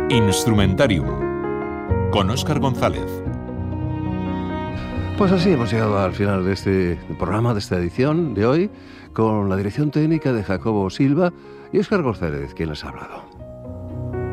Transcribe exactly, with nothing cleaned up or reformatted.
Instrumentarium con Óscar González. Pues así hemos llegado al final de este programa, de esta edición de hoy, con la dirección técnica de Jacobo Silva y Óscar González, quien les ha hablado.